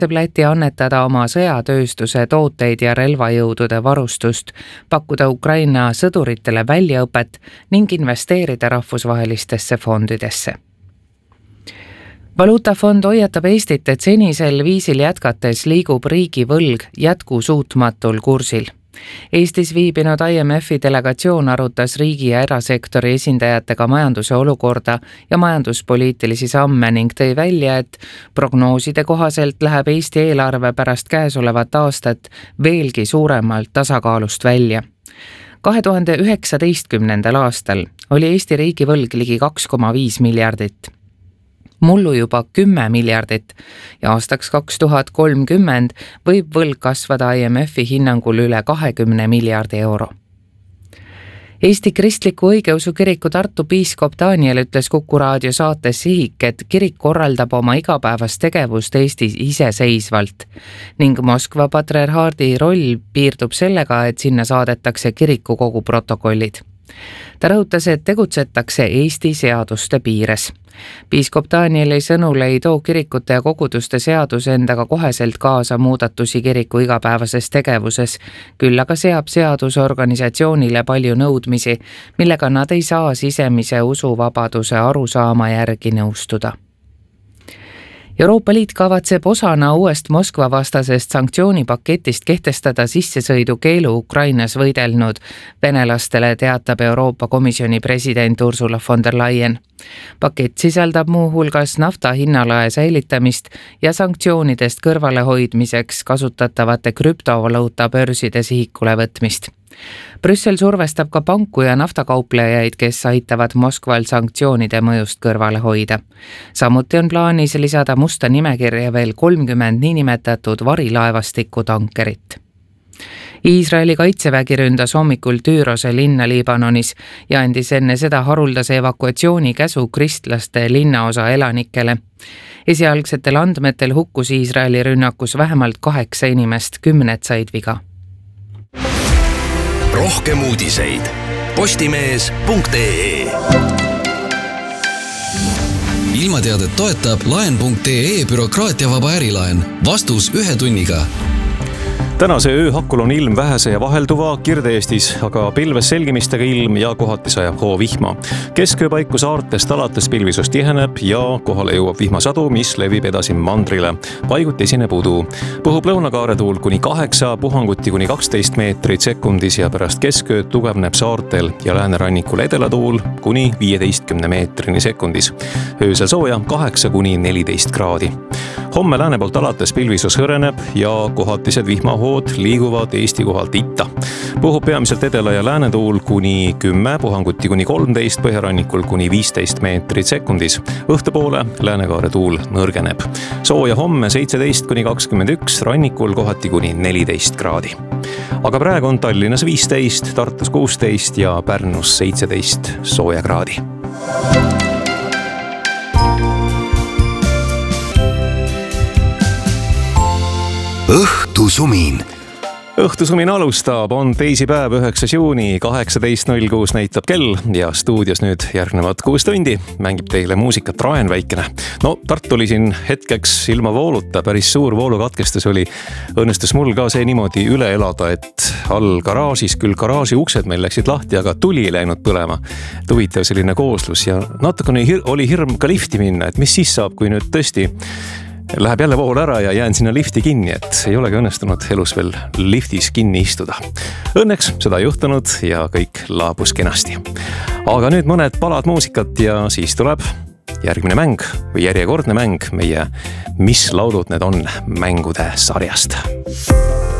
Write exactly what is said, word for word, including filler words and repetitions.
Läti annetada oma sõjatööstuse tooteid ja relvajõudude varustust, pakkuda Ukraina sõduritele väljaõpet ning investeerida rahvusvahelistesse fondidesse. Valuutafond hoiatab Eestit, et senisel viisil jätkates liigub riigi võlg jätkusuutmatul kursil. Eestis viibinud I M F-i delegatsioon arutas riigi ja erasektori esindajatega majanduse olukorda ja majanduspoliitilisi samme ning tõi välja, et prognooside kohaselt läheb Eesti eelarve pärast käesolevat aastat veelgi suuremalt tasakaalust välja. kahe tuhande üheksateistkümnendal aastal oli Eesti riigi võlg ligi kaks koma viis miljardit. Mullu juba kümme miljardit ja aastaks kaks tuhat kolmkümmend võib võlg kasvada I M F-i hinnangul üle kahekümne miljardi euro. Eesti Kristliku Õigeusu Kiriku Tartu piiskop Daniel ütles Kuku raadio saates Sihik, et kirik korraldab oma igapäevast tegevust Eestis iseseisvalt ning Moskva patriarhaadi roll piirdub sellega, et sinna saadetakse kirikukogu protokollid. Ta rõhutas, et tegutsetakse Eesti seaduste piires. Piiskop Danieli sõnul ei too kirikute ja koguduste seadus endaga koheselt kaasa muudatusi kiriku igapäevases tegevuses, küll aga seab seadus organisatsioonile palju nõudmisi, millega nad ei saa sisemise usuvabaduse arusaama järgi nõustuda. Euroopa Liit kavatseb osana uuest Moskva vastasest sanktsioonipaketist kehtestada sissesõidu keelu Ukrainas võidelnud venelastele, teatab Euroopa Komisjoni president Ursula von der Leyen. Pakett sisaldab muu hulgas nafta hinnalae säilitamist ja sanktsioonidest kõrvalehoidmiseks kasutatavate krüptovaluuta börside sihikule võtmist. Brüssel survestab ka panku ja naftakauplejaid, kes aitavad Moskval sanktsioonide mõjust kõrvale hoida. Samuti on plaanis lisada musta nimekirja veel kolmkümmend niinimetatud varilaevastiku tankerit. Iisraeli kaitsevägi ründas hommikul Tüürose linna Liibanonis ja andis enne seda haruldase evakuatsiooni käsu kristlaste linnaosa elanikele. Esialgsetel andmetel hukkus Iisraeli rünnakus vähemalt kaheksa inimest, kümned said viga. Rohkem uudiseid postimees punkt ee. Ilmateadet toetab laen punkt ee bürokraatiavaba ärilaen. Vastus ühe tunniga. Tänase öö hakkul on ilm vähese ja vahelduva, Kirde-Eestis aga pilves selgimistega ilm ja kohati sajab hoo vihma. Keskööpaiku saartest alates pilvisus tiheneb ja kohale jõuab vihmasadu, mis levib edasi mandrile. Paiguti esineb udu. Puhub lõunakaare tuul kuni kaheksa, puhanguti kuni kaksteist meetrit sekundis ja pärast keskööd tugevneb saartel ja läänerannikul edelatuul kuni viieteistkümne meetrini sekundis. Öösel sooja kaheksa kuni neliteist kraadi. Homme lääne poolt alates pilvisus hõreneb ja kohatised vihmahood liiguvad Eesti kohalt itta. Puhub peamiselt edela ja läänetuul kuni kümme, puhanguti kuni kolmteist, põhjarannikul kuni viisteist meetrit sekundis. Õhtupoole läänekaare tuul nõrgeneb. Sooja homme seitseteist kuni kakskümmend üks, rannikul kohati kuni neliteist kraadi. Aga praegu on Tallinnas viisteist, Tartus kuusteist ja Pärnus seitseteist sooja kraadi. Õhtusumin. Õhtusumin alustab, on teisipäev, üheksas juuni, kaheksateist null kuus näitab kell ja stuudios nüüd järgnevad kuus tundi mängib teile muusikat Raen Väikene. No Tartu oli siin hetkeks ilma vooluta, päris suur voolukatkestus oli. Õnnestus mul ka see niimoodi üle elada, et all garaažis, küll garaaži uksed meil läksid lahti, aga tuli ei läinud põlema. Huvitav selline kooslus ja natukene oli hirm ka lifti minna, et mis siis saab, kui nüüd tõesti läheb jälle vool ära ja jään sinna lifti kinni, et ei olegi õnnestunud elus veel liftis kinni istuda. Õnneks seda ei juhtunud ja kõik laabus kenasti. Aga nüüd mõned palad muusikat ja siis tuleb järgmine mäng või järjekordne mäng meie Mis laulud need on mängude sarjast.